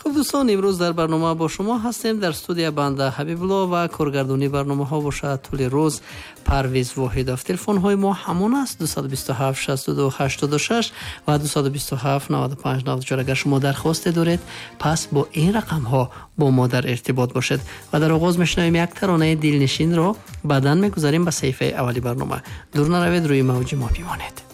خب دوستان، امروز در برنامه با شما هستیم. در استودیو بنده حبیب‌الله و کارگردانی برنامه‌ها باشد طول روز پرویز واحدов. تلفن‌های ما همون است: 227 62 86 و 227 95 94. اگر شما درخواست دارید پس با این رقم‌ها با ما در ارتباط باشید. و در آغاز میشنویم یک ترانه دلنشین را، بعداً میگذاریم به صحیفه اولی برنامه. دور نروید، روی موج ما بمانید.